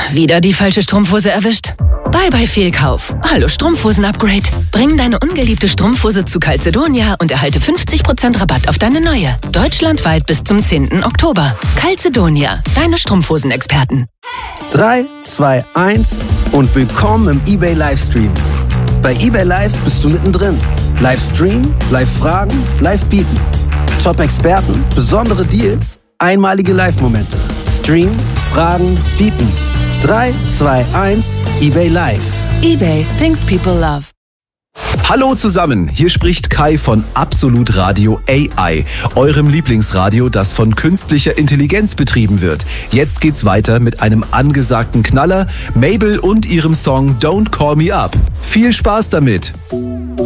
Wieder die falsche Strumpfhose erwischt? Bye bye Fehlkauf. Hallo Strumpfhosen-Upgrade. Bring deine ungeliebte Strumpfhose zu Calzedonia und erhalte 50% Rabatt auf deine neue. Deutschlandweit bis zum 10. Oktober. Calzedonia, deine Strumpfhosen-Experten. 3, 2, 1 und willkommen im eBay Livestream. Bei eBay Live bist du mittendrin. Livestream, Live-Fragen, Live-Bieten. Top-Experten, besondere Deals, einmalige Live-Momente. Stream, Fragen, Bieten. 3, 2, 1, eBay Live. eBay, things people love. Hallo zusammen, hier spricht Kai von Absolut Radio AI, eurem Lieblingsradio, das von künstlicher Intelligenz betrieben wird. Jetzt geht's weiter mit einem angesagten Knaller, Mabel und ihrem Song Don't Call Me Up. Viel Spaß damit!